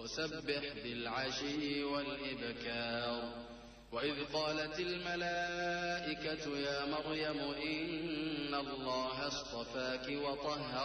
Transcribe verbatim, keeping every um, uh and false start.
وسبح بالعشي والإبكار. وإذ قالت الملائكة يا مريم إن الله اصطفاك وطهرك